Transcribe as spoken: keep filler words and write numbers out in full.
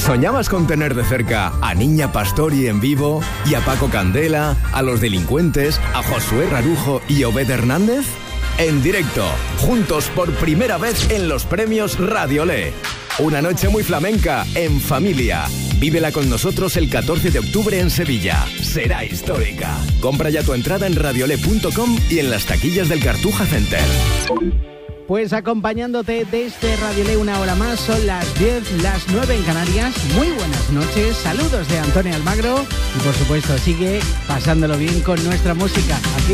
¿Soñabas con tener de cerca a Niña Pastori en vivo y a Paco Candela, a Los Delincuentes, a Josué Rarujo y a Obed Hernández? En directo, juntos por primera vez en los premios Radiolé. Una noche muy flamenca, en familia. Vívela con nosotros el catorce de octubre en Sevilla. Será histórica. Compra ya tu entrada en radiolé punto com y en las taquillas del Cartuja Center. Pues acompañándote desde Radiolé una hora más, son las diez, las nueve en Canarias. Muy buenas noches, saludos de Antonio Almagro y por supuesto sigue pasándolo bien con nuestra música aquí